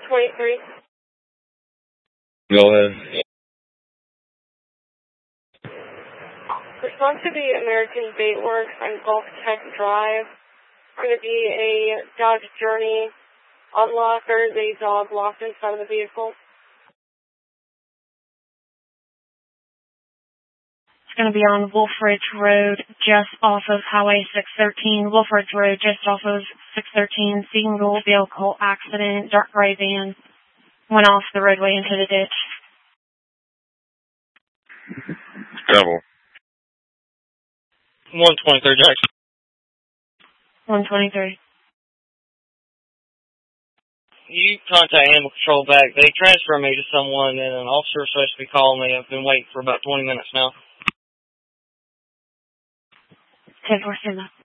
123. Go ahead. Respond to the American Bait Works on Gulf Tech Drive. It's going to be a Dodge Journey unlock. There's a dog locked inside of the vehicle. It's going to be on Wolf Ridge Road, just off of Highway 613. Wolf Ridge Road, just off of 613. Single vehicle accident. Dark gray van went off the roadway into the ditch. Double. 123, Jackson. 123. You contact Animal Control back. They transfer me to someone, and an officer is supposed to be calling me. I've been waiting for about 20 minutes now. 10-4, stand up.